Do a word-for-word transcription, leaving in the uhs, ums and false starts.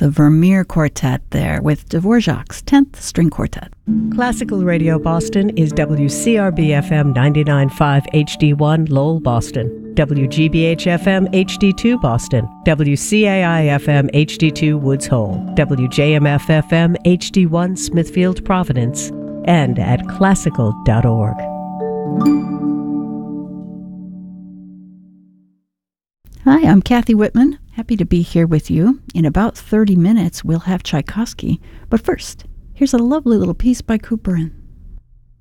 the Vermeer Quartet there with Dvorak's tenth String Quartet. Classical Radio Boston is W C R B F M ninety-nine point five H D one Lowell, Boston, W G B H F M H D two Boston, W C A I F M H D two Woods Hole, W J M F F M H D one Smithfield, Providence, and at classical dot org. Hi, I'm Kathy Whitman. Happy to be here with you. In about thirty minutes, we'll have Tchaikovsky. But first, here's a lovely little piece by Couperin.